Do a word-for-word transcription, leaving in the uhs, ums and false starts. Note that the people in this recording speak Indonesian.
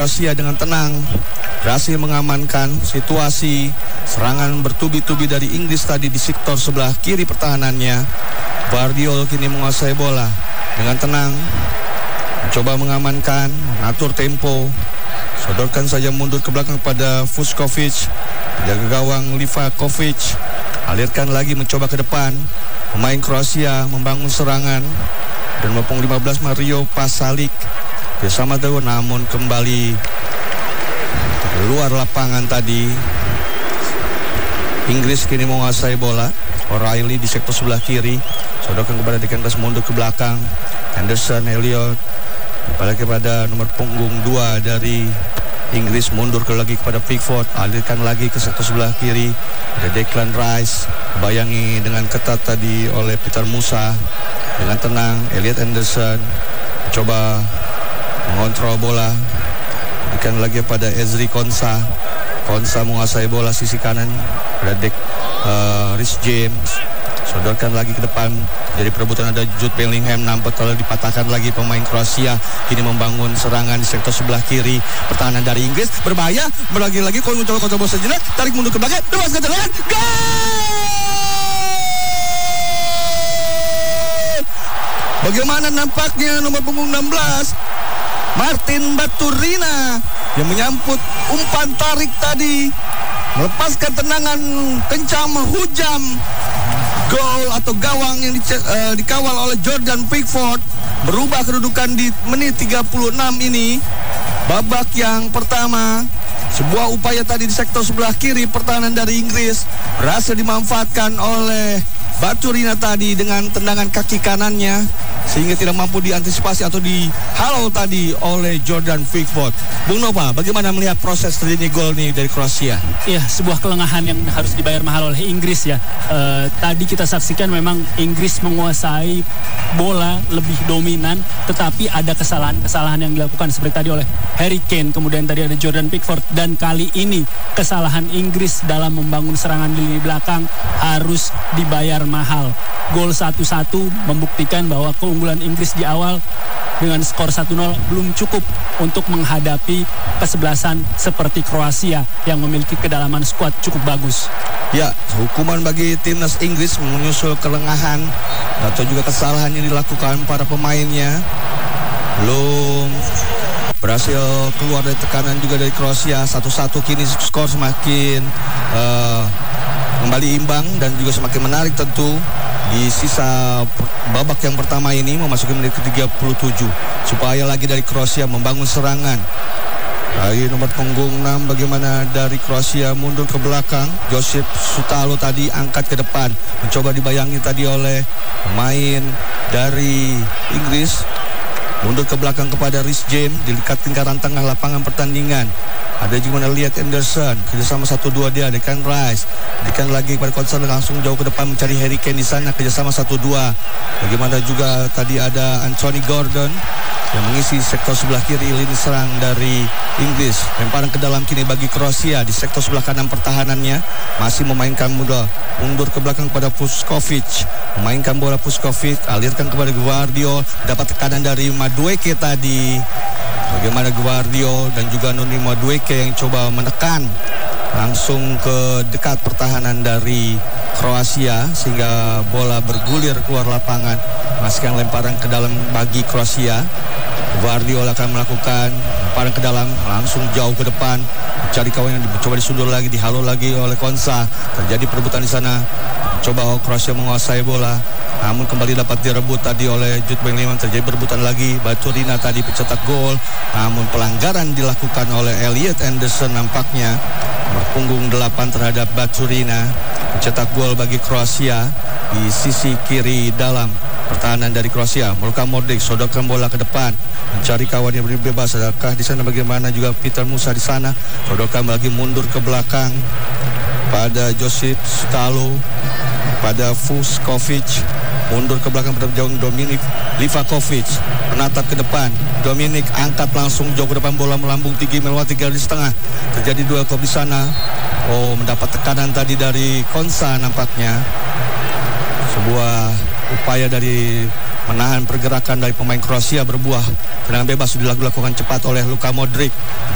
Kroasia dengan tenang berhasil mengamankan situasi serangan bertubi-tubi dari Inggris tadi di sektor sebelah kiri pertahanannya. Gvardiol kini menguasai bola dengan tenang, mencoba mengamankan, mengatur tempo, sodorkan saja mundur ke belakang kepada Vuskovic, jaga gawang Livakovic, alirkan lagi mencoba ke depan. Pemain Kroasia membangun serangan dan maupun lima belas Mario Pasalic bersama Dewa, namun kembali luar lapangan tadi. Inggris kini menguasai bola. O'Reilly di sektor sebelah kiri, sodorkan kepada Declan Rice, mundur ke belakang. Henderson, Elliot, balik kepada nomor punggung dua dari Inggris, mundur ke lagi kepada Pickford, alirkan lagi ke sektor sebelah kiri. Ada Declan Rice, bayangi dengan ketat tadi oleh Peter Musa. Dengan tenang, Elliot Anderson coba mengontrol bola, berikan lagi pada Ezri Konsa. Konsa menguasai bola sisi kanan, ada Dek uh, Rhys James, sodorkan lagi ke depan. Jadi perebutan ada Jude Bellingham, nampak kalau dipatahkan lagi pemain Kroasia. Kini membangun serangan di sektor sebelah kiri. Pertahanan dari Inggris berbahaya, berlagi-lagi kalau mencoba kontrol bola sejenak, tarik mundur ke belakang, bebaskan tendangan, gol! Bagaimana nampaknya nomor punggung enam belas Martin Baturina yang menyambut umpan tarik tadi, melepaskan tendangan kencang menghujam gol atau gawang yang di, uh, dikawal oleh Jordan Pickford, berubah kedudukan di menit tiga puluh enam ini. Babak yang pertama, sebuah upaya tadi di sektor sebelah kiri pertahanan dari Inggris berhasil dimanfaatkan oleh Baturina tadi dengan tendangan kaki kanannya, sehingga tidak mampu diantisipasi atau dihalau tadi oleh Jordan Pickford. Bung Nova, bagaimana melihat proses terjadi gol nih dari Kroasia? Iya, sebuah kelengahan yang harus dibayar mahal oleh Inggris ya. E, tadi kita saksikan memang Inggris menguasai bola lebih dominan, tetapi ada kesalahan-kesalahan yang dilakukan seperti tadi oleh Harry Kane, kemudian tadi ada Jordan Pickford, dan kali ini kesalahan Inggris dalam membangun serangan di lini belakang harus dibayar mahal. Gol satu satu membuktikan bahwa keunggulan Inggris di awal dengan skor satu nol belum cukup untuk menghadapi kesebelasan seperti Kroasia yang memiliki kedalaman skuad cukup bagus. Ya, hukuman bagi timnas Inggris menyusul kelengahan atau juga kesalahan yang dilakukan para pemainnya. Belum berhasil keluar dari tekanan juga dari Kroasia. Satu satu kini skor semakin uh, kembali imbang dan juga semakin menarik tentu di sisa babak yang pertama ini memasuki menit ke tiga puluh tujuh. Supaya lagi dari Kroasia membangun serangan. Dari nomor punggung enam, bagaimana dari Kroasia mundur ke belakang. Josip Sutalo tadi angkat ke depan, mencoba dibayangi tadi oleh pemain dari Inggris. Mundur ke belakang kepada Rhys James di dekat lingkaran tengah lapangan pertandingan. Ada juga Elliot Anderson, kerjasama satu dua dia, Declan Rice, Declan lagi kepada Konsa, langsung jauh ke depan mencari Harry Kane di sana, kerjasama satu dua. Bagaimana juga tadi ada Anthony Gordon yang mengisi sektor sebelah kiri lini serang dari Inggris. Lemparan ke dalam kini bagi Kroasia di sektor sebelah kanan pertahanannya, masih memainkan muda, mundur ke belakang kepada Vuskovic, memainkan bola Vuskovic, alirkan kepada Gvardiol, dapat tekanan dari Madueke tadi. Bagaimana Gvardiol dan juga Noni Madueke yang coba menekan langsung ke dekat pertahanan dari Kroasia sehingga bola bergulir keluar lapangan. Masukkan lemparan ke dalam bagi Kroasia. Gvardiol akan melakukan lemparan ke dalam, langsung jauh ke depan, cari kawan yang dicoba disundur lagi, dihalau lagi oleh Konsa. Terjadi perebutan di sana. Coba Kroasia menguasai bola, namun kembali dapat direbut tadi oleh Jude Bellingham. Terjadi perebutan lagi. Baturina tadi pencetak gol, namun pelanggaran dilakukan oleh Elliot Anderson nampaknya. Nomor punggung delapan terhadap Baturina, pencetak gol bagi Kroasia di sisi kiri dalam pertahanan dari Kroasia. Luka Modric sodorkan bola ke depan, mencari kawan yang bebas. Adakah di sana bagaimana juga Peter Musa di sana, sodorkan lagi mundur ke belakang pada Josip Stallo, pada Vuskovic, mundur ke belakang pada jauh Dominik Livakovic, menatap ke depan. Dominik angkat langsung jauh ke depan, bola melambung tinggi melewati garis tengah. Terjadi dua kop di sana. Oh, mendapat tekanan tadi dari Konsa nampaknya. Sebuah upaya dari menahan pergerakan dari pemain Kroasia berbuah. Tendangan bebas sudah dilakukan cepat oleh Luka Modric.